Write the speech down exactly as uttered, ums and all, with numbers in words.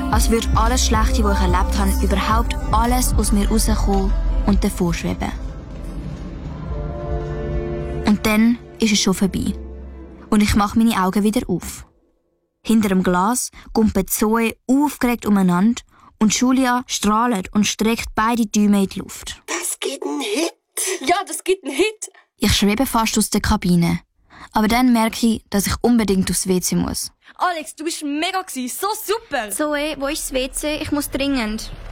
Als würde alles Schlechte, was ich erlebt habe, überhaupt alles aus mir rauskommen und davonschweben. Und dann ist es schon vorbei. Und ich mache meine Augen wieder auf. Hinter dem Glas gumpelt Zoe aufgeregt umeinander und Julia strahlt und streckt beide Däume in die Luft. Das gibt einen Hit. Ja, das gibt einen Hit. Ich schwebe fast aus der Kabine. Aber dann merke ich, dass ich unbedingt aufs W C muss. Alex, du bist mega gewesen, so super. Zoe, wo ist das W C? Ich muss dringend.